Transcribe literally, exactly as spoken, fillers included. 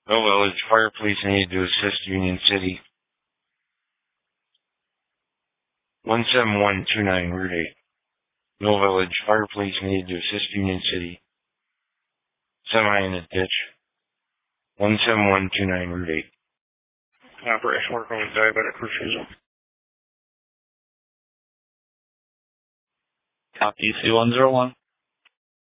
Mill Village Fire Police needed to assist Union City. one seven one two nine Route eight. Mill Village Fire Police needed to assist Union City. Semi in a ditch. one seven one two nine Route eight. Operation working with diabetic refusal. Copy C one zero one.